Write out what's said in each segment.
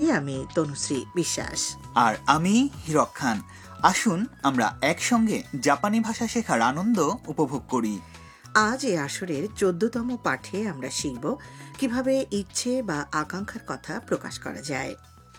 আমি তনুশ্রী বিশ্বাস। আর আমি হিরক খান। আসুন আমরা একসঙ্গে জাপানি ভাষা শেখার আনন্দ উপভোগ করি। আজ এই আসরের 14তম পাঠে আমরা শিখব কিভাবে ইচ্ছে বা আকাঙ্ক্ষার কথা প্রকাশ করা যায়।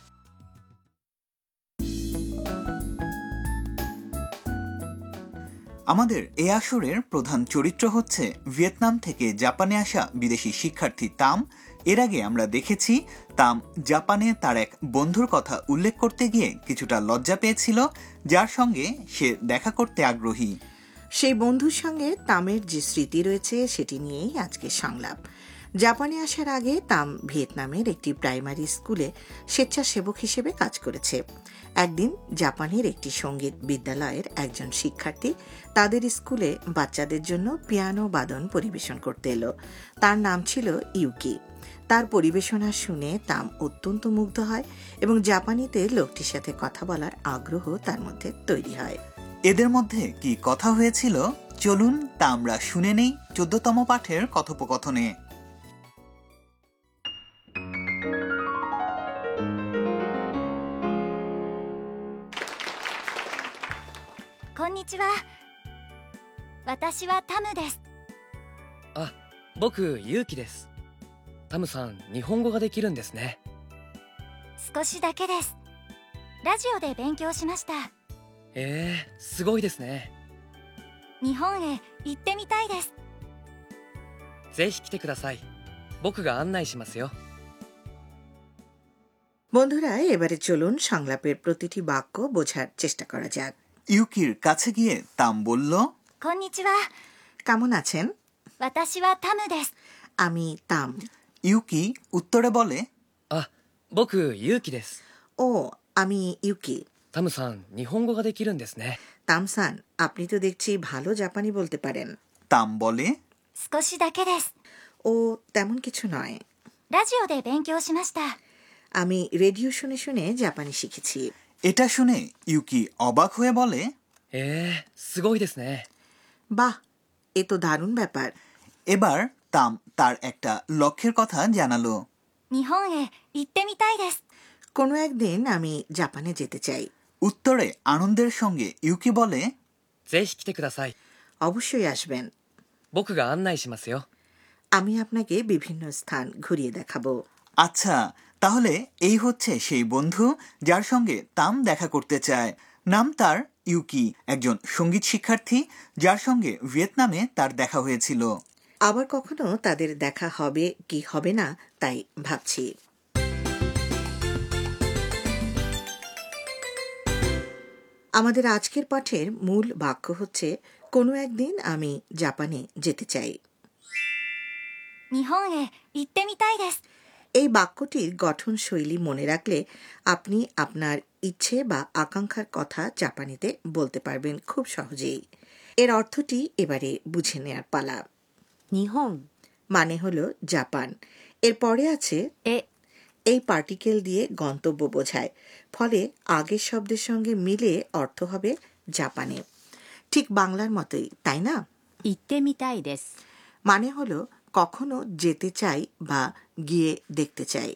আমাদের এই আসরের প্রধান চরিত্র হচ্ছে ভিয়েতনাম থেকে জাপানে আসা বিদেশি শিক্ষার্থী তাম। এর আগে আমরা দেখেছি তাম জাপানে তার এক বন্ধুর কথা উল্লেখ করতে গিয়ে কিছুটা লজ্জা পেয়েছিল, যার সঙ্গে সে দেখা করতে আগ্রহী। সেই বন্ধুর সঙ্গে তামের যে স্মৃতি রয়েছে সেটি নিয়েই আজকে সংলাপ। জাপানে আসার আগে তাম ভিয়েতনামের একটি প্রাইমারি স্কুলে স্বেচ্ছাসেবক হিসেবে কাজ করেছে। একদিন জাপানের একটি সঙ্গীত বিদ্যালয়ের একজন শিক্ষার্থী তাদের স্কুলে বাচ্চাদের জন্য পিয়ানো বাদন পরিবেশন করতে এলো। তার নাম ছিল ইউকি। তার পরিবেশনা শুনে তাম অত্যন্ত মুগ্ধ হয় এবং জাপানিতে লোকটির সাথে কথা বলার আগ্রহ তার মধ্যে তৈরি হয়। এদের মধ্যে কি কথা হয়েছিল চলুন তা আমরা শুনে নেই 14তম পাঠের কথোপকথনে। কন্নিচিওয়া। 私はタムです。 あ、僕ユウキです。タムさん、日本語ができるんですね。 少しだけです。ラジオで勉強しました。 すごいですね。 日本へ行ってみたいです。 ぜひ来てください。僕が案内しますよ。 বন্ধুরা, এবারে চলুন সংলাপের প্রতিটি বাক্য বোঝার চেষ্টা করা যাক। ইউকির কাছে গিয়ে তাম বলল, こんにちは。 কেমন আছেন? 私はタムです。 আমি তাম। ইউকি উত্তরে বলে, あ、僕ユウキです。 ও, আমি ইউকি। タムさん、日本語ができるんですね。 তামসান, আপনি তো দেখছি ভালো জাপানি বলতে পারেন। তাম বলে, 少しだけです。 ও তেমন কিছু নয়। ラジオで勉強しました。 আমি রেডিও শুনে শুনে জাপানি শিখেছি। এটা শুনে ইউকি অবাক হয়ে বলে, すごいですね。 বাহ, এ তো দারুণ ব্যাপার। এবার তাম তার একটা লক্ষ্যের কথা জানালো। 日本へ行ってみたいです。 কোনো একদিন আমি জাপানে যেতে চাই। উত্তরে আনন্দের সঙ্গে ইউকি বলে, ぜひ来てください。 অবশ্যই আসবেন। 僕が案内しますよ。 আমি আপনাকে বিভিন্ন স্থান ঘুরিয়ে দেখাবো। আচ্ছা, তাহলে এই হচ্ছে সেই বন্ধু যার সঙ্গে তাম দেখা করতে চায়। নাম তার ইউকি, একজন সঙ্গীত শিক্ষার্থী যার সঙ্গে ভিয়েতনামে তার দেখা হয়েছিল। আবার কখনো তাদের দেখা হবে কি হবে না তাই ভাবছি। আমাদের আজকের পাঠের মূল বাক্য হচ্ছে, কোনো একদিন আমি জাপানে যেতে চাই। 日本へ行ってみたいです。 এই বাক্যটির গঠন শৈলী মনে রাখলে আপনি আপনার ইচ্ছে বা আকাঙ্ক্ষার কথা জাপানিতে বলতে পারবেন খুব সহজেই। এর অর্থটি এবারে বুঝে নেয়ার পালা। 日本 মানে হলো জাপান। এর পরে আছে へ এই পার্টিকেল দিয়ে গন্তব্য বোঝায়, ফলে আগের শব্দের সঙ্গে মিলে অর্থ হবে জাপানে। ঠিক বাংলার মতোই, তাই না? 行ってみたいです。 মানে হলো কখনো যেতে চাই বা গিয়ে দেখতে চাই।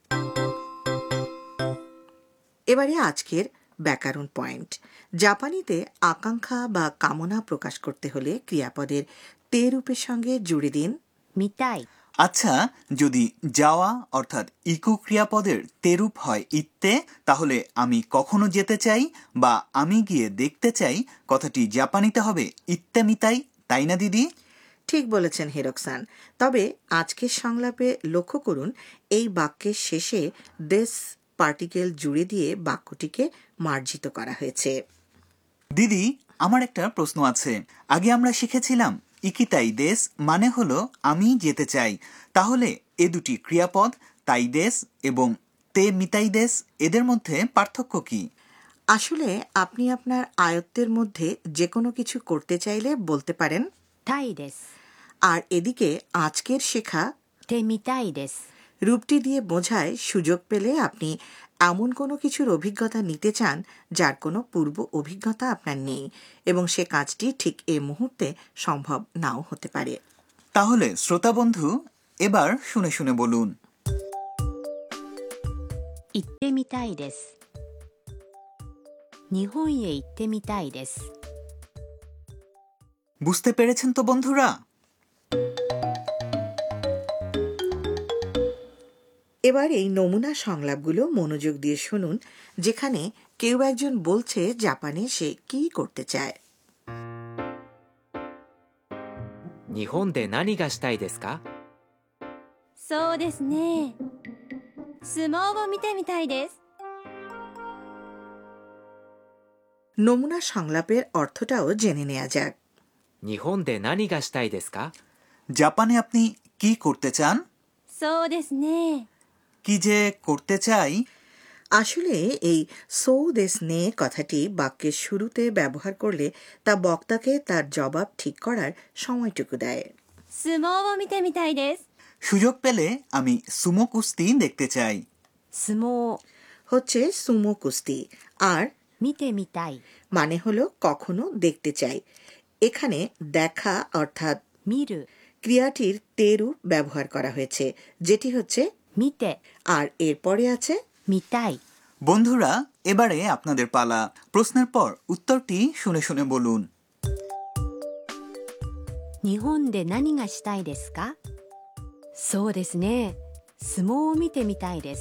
এবারে আজকের ব্যাকরণ পয়েন্ট। জাপানিতে আকাঙ্ক্ষা বা কামনা প্রকাশ করতে হলে ক্রিয়াপদের তে রূপের সঙ্গে জুড়ে দিন 見たい。 আচ্ছা, যদি যাওয়া অর্থাৎ ইকু ক্রিয়াপদের তেরূপ হয় ইত্তে, তাহলে আমি কখনো যেতে চাই বা আমি গিয়ে দেখতে চাই কথাটি জাপানিতে হবে ইত্তে মিতাই, তাই না দিদি? ঠিক বলেছেন হিরোকসান। তবে আজকের সংলাপে লক্ষ্য করুন, এই বাক্যের শেষে দেশ পার্টিকেল জুড়ে দিয়ে বাক্যটিকে মার্জিত করা হয়েছে। দিদি, আমার একটা প্রশ্ন আছে। আগে আমরা শিখেছিলাম ইকিতাই দেশ মানে হলো আমি যেতে চাই। তাহলে এ দুটি ক্রিয়াপদ তাই দেশ এবং তে মিতাই দেশ, এদের মধ্যে পার্থক্য কি? আসলে আপনি আপনার আয়ত্তের মধ্যে যে কোনো কিছু করতে চাইলে বলতে পারেন たいです。 আর এদিকে আজকের শেখা てみたいです。 রূপটি দিয়ে বোঝায় সুযোগ পেলে আপনি এমন কোনো কিছুর অভিজ্ঞতা নিতে চান যার কোনো পূর্ব অভিজ্ঞতা আপনার নেই এবং সে কাজটি ঠিক এই মুহূর্তে সম্ভব নাও হতে পারে। তাহলে শ্রোতা বন্ধু, এবার শুনে শুনে বলুন। 行ってみたいです。日本へ行ってみたいです。 বুঝতে পেরেছেন তো বন্ধুরা? এবার এই নমুনা সংলাপগুলো মনোযোগ দিয়ে শুনুন, যেখানে কেউ একজন বলছে জাপানে সে কি করতে চায়। 日本で何がしたいですか？ そうですね。相撲を見てみたいです。 নমুনা সংলাপের অর্থটাও জেনে নেওয়া যাক। 日本で何がしたいですか？ জাপানে আপনি কি করতে চান? そうですね。 কি যে করতে চাই? আসলে এই সো দেস নে কথাটি বাক্যের শুরুতে ব্যবহার করলে তা বক্তাকে তার জবাব ঠিক করার সময়টুকু দেয়। 相撲を見てみたいです。 সুযোগ পেলে আমি সুমো কুস্তি দেখতে চাই। 相撲 হচ্ছে সুমো কুস্তি, আর 見てみたい মানে হলো কখনো দেখতে চাই। এখানে দেখা অর্থাৎ 見る ক্রিয়াটির তেরু ব্যবহার করা হয়েছে, যেটি হচ্ছে 見て আর এরপরে আছে 見たい বন্ধুরা, এবারে আপনাদের পালা। প্রশ্নের পর উত্তরটি শুনে শুনে বলুন। 日本で何がしたいですか？そうですね。相撲を見てみたいです。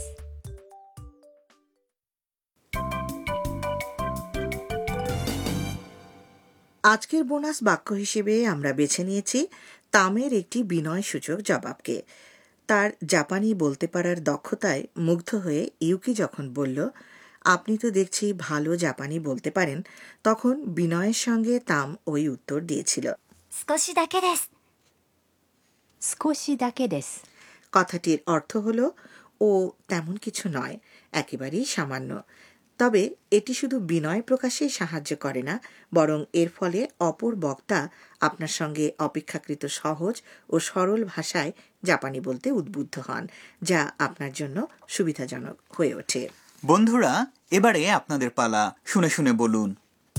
আজকের বোনাস বাক্য হিসেবে আমরা বেছে নিয়েছি তামের একটি বিনয়সূচক জবাবকে। তার জাপানি বলতে পারার দক্ষতায় মুগ্ধ হয়ে ইউকি যখন বলল, আপনি তো দেখছি ভালো জাপানি বলতে পারেন, তখন বিনয়ের সঙ্গে তাম ওই উত্তর দিয়েছিল, 少しだけです。 少しだけです。 কথাটির অর্থ হলো ও তেমন কিছু নয়, একেবারেই সামান্য। তবে এটি শুধু বিনয় প্রকাশেই সাহায্য করে না, বরং এর ফলে অপর বক্তা আপনার সঙ্গে অপেক্ষাকৃত সহজ ও সরল ভাষায় জাপানি বলতে উদ্বুদ্ধ হন, যা আপনার জন্য সুবিধাজনক হয়ে ওঠে। বন্ধুরা, এবারে আপনাদের পালা। শুনে শুনে বলুন।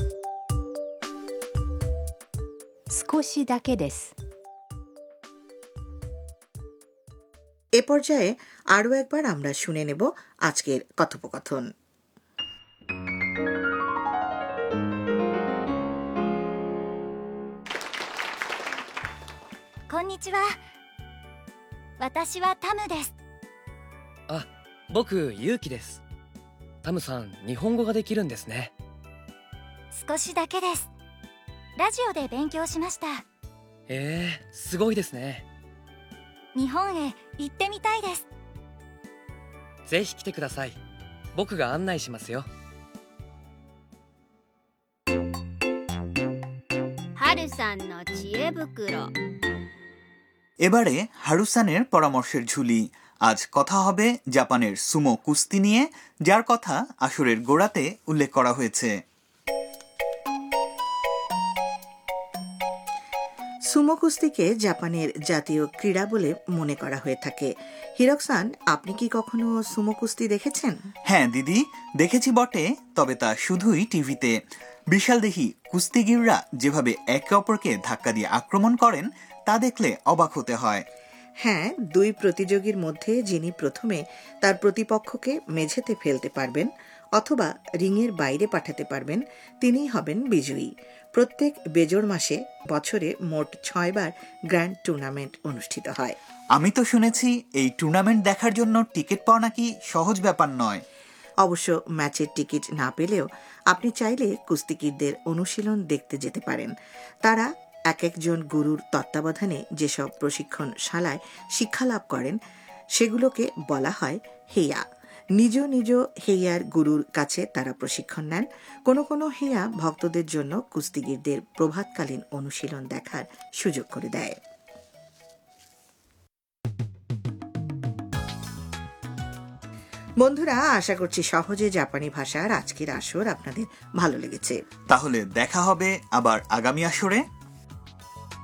少しだけです。 এ পর্যায়ে আরও একবার আমরা শুনে নেব আজকের কথোপকথন। こんにちは。私はタムです。 あ、僕ユウキです。タムさん、日本語ができるんですね。 少しだけです。ラジオで勉強しました。 すごいですね。 日本へ行ってみたいです。 ぜひ来てください。僕が案内しますよ。 はるさんの知恵袋。 এবারে হারুসানের পরামর্শের ঝুলি। আজ কথা হবে জাপানের সুমো কুস্তি নিয়ে, যার কথা আসরের গোড়াতে উল্লেখ করা হয়েছে। সুমো কুস্তিকে জাপানের জাতীয় ক্রীড়া বলে মনে করা হয়ে থাকে। হিরক-সান, আপনি কি কখনো সুমো কুস্তি দেখেছেন? হ্যাঁ দিদি, দেখেছি বটে, তবে তা শুধুই টিভিতে। বিশালদেহী কুস্তিগিররা যেভাবে একে অপরকে ধাক্কা দিয়ে আক্রমণ করেন তা দেখলে অবাক হতে হয়। হ্যাঁ, দুই প্রতিযোগীর মধ্যে যিনি প্রথমে তার প্রতিপক্ষকে মেঝেতে ফেলতে পারবেন অথবা রিংয়ের বাইরে পাঠাতে পারবেন, তিনিই হবেন বিজয়ী। প্রত্যেক বেজোড় মাসে বছরে মোট 6 বার গ্র্যান্ড টুর্নামেন্ট অনুষ্ঠিত হয়। আমি তো শুনেছি এই টুর্নামেন্ট দেখার জন্য টিকিট পাওয়া নাকি সহজ ব্যাপার নয়। অবশ্য ম্যাচের টিকিট না পেলেও আপনি চাইলে কুস্তিগিরদের অনুশীলন দেখতে যেতে পারেন। তারা এক একজন গুরুর তত্ত্বাবধানে যেসব প্রশিক্ষণশালায় শিক্ষালাভ করেন সেগুলোকে বলা হয় হেয়া। নিজ নিজ হেয়ার গুরুর কাছে তারা প্রশিক্ষণ নেন। কোনো কোনো হেয়া ভক্তদের জন্য কুস্তিগিরদের প্রভাতকালীন অনুশীলন দেখার সুযোগ করে দেয়। বন্ধুরা, আশা করছি সহজে জাপানি ভাষার আজকের আসর আপনাদের ভালো লেগেছে। তাহলে দেখা হবে আবার আগামী আসরে।